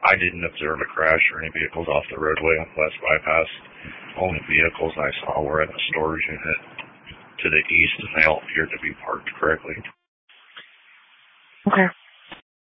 I didn't observe a crash or any vehicles off the roadway on West Bypass. Only vehicles I saw were in a storage unit to the east, and they all appeared to be parked correctly. Okay.